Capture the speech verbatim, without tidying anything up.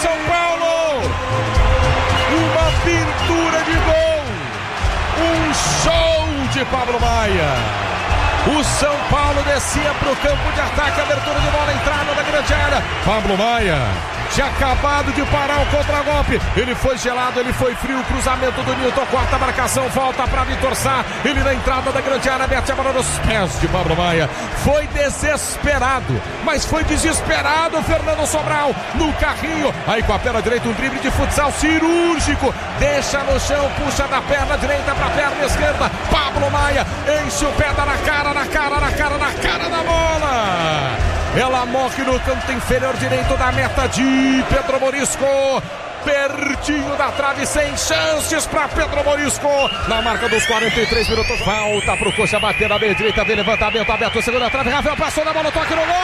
São Paulo. Uma pintura de gol. Um show de Pablo Maia. O São Paulo descia para o campo de ataque, abertura de bola, entrada da grande área. Pablo Maia tinha acabado de parar o contragolpe. Ele foi gelado, ele foi frio. Cruzamento do Nilton, corta a marcação, volta para Vitor Sá. Ele na entrada da grande área, mete a bola nos pés de Pablo Maia. Foi desesperado, mas foi desesperado o Fernando Sobral no carrinho. Aí com a perna direita, um drible de futsal cirúrgico. Deixa no chão, puxa da perna direita para a perna esquerda. Pablo Maia enche o pé, dá na cara, na cara, na cara, na cara da bola. Ela morre no canto inferior direito da meta de Pedro Morisco. Pertinho da trave, sem chances para Pedro Morisco. Na marca dos quarenta e três minutos. Falta para o Coxa bater na meia direita. Vem levantamento aberto, segunda trave. Rafael passou na bola, toque no gol.